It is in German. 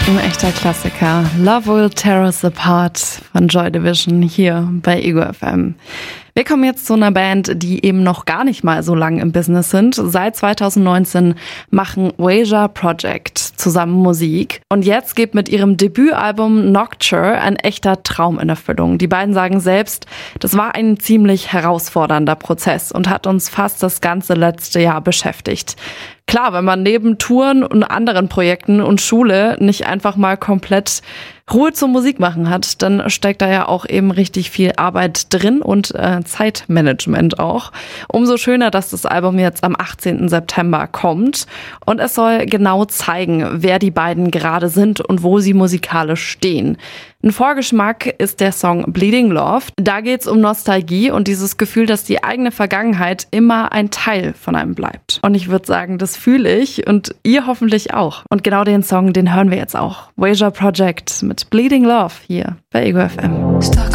Ein echter Klassiker. Love Will Tear Us Apart von Joy Division hier bei Ego FM. Wir kommen jetzt zu einer Band, die eben noch gar nicht mal so lang im Business sind. Seit 2019 machen Waja Project zusammen Musik. Und jetzt geht mit ihrem Debütalbum Nocture ein echter Traum in Erfüllung. Die beiden sagen selbst, das war ein ziemlich herausfordernder Prozess und hat uns fast das ganze letzte Jahr beschäftigt. Klar, wenn man neben Touren und anderen Projekten und Schule nicht einfach mal komplett Ruhe zum Musik machen hat, dann steckt da ja auch eben richtig viel Arbeit drin und Zeitmanagement auch. Umso schöner, dass das Album jetzt am 18. September kommt und es soll genau zeigen, wer die beiden gerade sind und wo sie musikalisch stehen. Ein Vorgeschmack ist der Song Bleeding Love. Da geht's um Nostalgie und dieses Gefühl, dass die eigene Vergangenheit immer ein Teil von einem bleibt. Und ich würde sagen, das fühle ich und ihr hoffentlich auch. Und genau den Song, den hören wir jetzt auch. Waja Project mit Bleeding Love hier bei Ego FM.